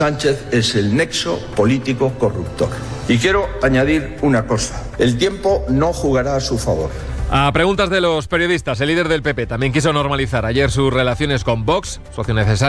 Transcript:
Sánchez es el nexo político corruptor. Y quiero añadir una cosa. El tiempo no jugará a su favor. A preguntas de los periodistas, el líder del PP también quiso normalizar ayer sus relaciones con Vox, socio necesario.